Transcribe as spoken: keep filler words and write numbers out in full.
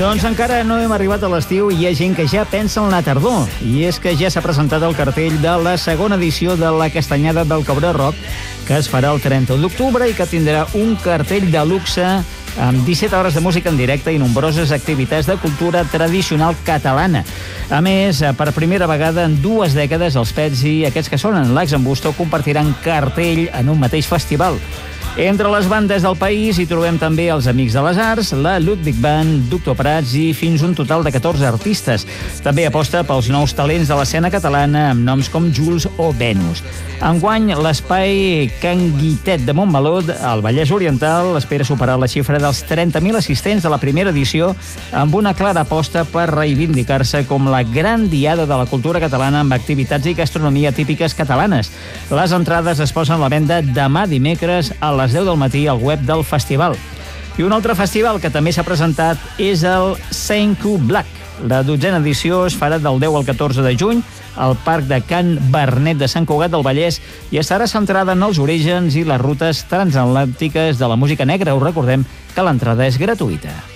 Doncs encara no hem arribat a l'estiu i hi ha gent que ja pensa en la tardor. I és que ja s'ha presentat el cartell de la segona edició de la Castanyada del Cabré Rock, que es farà el trenta d'octubre i que tindrà un cartell de luxe amb disset hores de música en directe i nombroses activitats de cultura tradicional catalana. A més, per primera vegada en dues dècades, els Pets i aquests que sonen l'Ax en Busto compartiran cartell en un mateix festival. Entre les bandes del país hi trobem també els Amics de les Arts, la Ludwig Band, Doctor Prats i fins un total de catorze artistes. També aposta pels nous talents de l'escena catalana amb noms com Jules o Venus. Enguany, l'espai Can Guitet de Montmeló, al Vallès Oriental, espera superar la xifra dels trenta mil assistents de la primera edició amb una clara aposta per reivindicar-se com la gran diada de la cultura catalana amb activitats i gastronomia típiques catalanes. Les entrades es posen a la venda demà dimecres a les deu del matí al web del festival. I un altre festival que també s'ha presentat és el Saint Q Black. La dotzena edició es farà del deu al catorze de juny al Parc de Can Bernet de Sant Cugat del Vallès i estarà centrada en els orígens i les rutes transatlàntiques de la música negra. Us recordem que l'entrada és gratuïta.